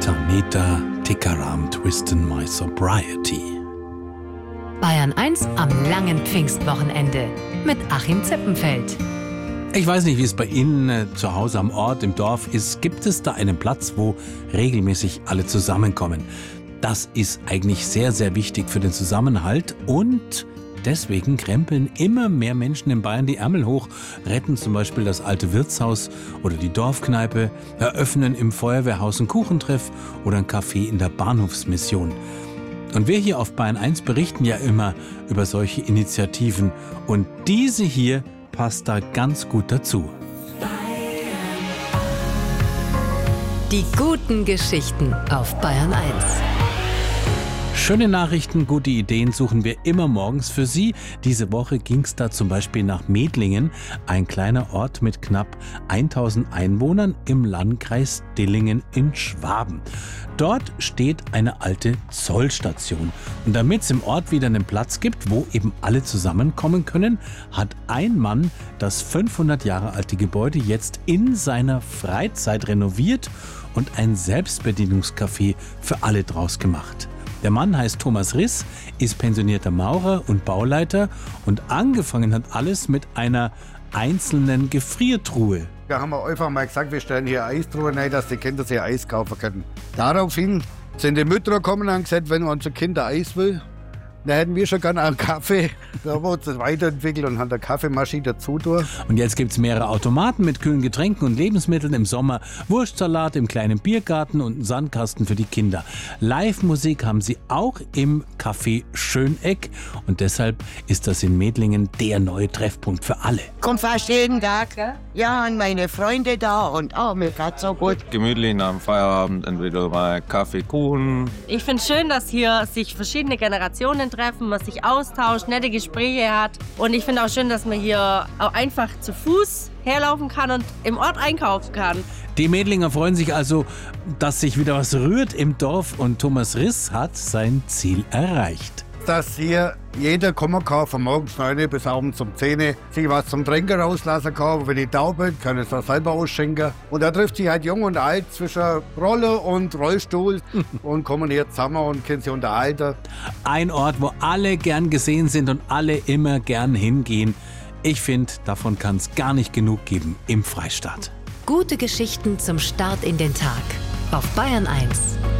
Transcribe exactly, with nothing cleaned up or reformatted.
Meter, Tikaram Twisten My Sobriety. Bayern eins am langen Pfingstwochenende mit Achim Zippenfeld. Ich weiß nicht, wie es bei Ihnen äh, zu Hause am Ort, im Dorf ist. Gibt es da einen Platz, wo regelmäßig alle zusammenkommen? Das ist eigentlich sehr, sehr wichtig für den Zusammenhalt und deswegen krempeln immer mehr Menschen in Bayern die Ärmel hoch, retten zum Beispiel das alte Wirtshaus oder die Dorfkneipe, eröffnen im Feuerwehrhaus einen Kuchentreff oder ein Café in der Bahnhofsmission. Und wir hier auf Bayern eins berichten ja immer über solche Initiativen und diese hier passt da ganz gut dazu. Die guten Geschichten auf Bayern eins. Schöne Nachrichten, gute Ideen suchen wir immer morgens für Sie. Diese Woche ging es da zum Beispiel nach Medlingen, ein kleiner Ort mit knapp tausend Einwohnern im Landkreis Dillingen in Schwaben. Dort steht eine alte Zollstation. Und damit es im Ort wieder einen Platz gibt, wo eben alle zusammenkommen können, hat ein Mann das fünfhundert Jahre alte Gebäude jetzt in seiner Freizeit renoviert und ein Selbstbedienungscafé für alle draus gemacht. Der Mann heißt Thomas Riss, ist pensionierter Maurer und Bauleiter und angefangen hat alles mit einer einzelnen Gefriertruhe. Da haben wir einfach mal gesagt, wir stellen hier Eistruhe rein, dass die Kinder sich Eis kaufen können. Daraufhin sind die Mütter gekommen und haben gesagt, wenn unser Kind Eis will, dann hätten wir schon gerne einen Kaffee. Da haben wir uns das weiterentwickelt und haben eine Kaffeemaschine dazu durch. Und jetzt gibt es mehrere Automaten mit kühlen Getränken und Lebensmitteln im Sommer, Wurstsalat im kleinen Biergarten und einen Sandkasten für die Kinder. Live-Musik haben sie auch im Café Schöneck und deshalb ist das in Medlingen der neue Treffpunkt für alle. Kommt fast jeden Tag. Ja, und meine Freunde da und oh, mir geht's so gut. Gemütlich nach dem Feierabend entweder mal Kaffee, Kuchen. Ich finde es schön, dass hier sich verschiedene Generationen treffen, man sich austauscht, nette Gespräche hat. Und ich finde auch schön, dass man hier auch einfach zu Fuß herlaufen kann und im Ort einkaufen kann. Die Medlinger freuen sich also, dass sich wieder was rührt im Dorf und Thomas Riss hat sein Ziel erreicht. Dass hier jeder kommen kann, von morgens neun bis abends um zehn Uhr, sich was zum Trinken rauslassen kann. Wenn die Tauben können es auch selber ausschenken. Und da trifft sich halt jung und alt zwischen Rolle und Rollstuhl und kommen hier zusammen und können sich unterhalten. Ein Ort, wo alle gern gesehen sind und alle immer gern hingehen. Ich finde, davon kann es gar nicht genug geben im Freistaat. Gute Geschichten zum Start in den Tag auf Bayern eins.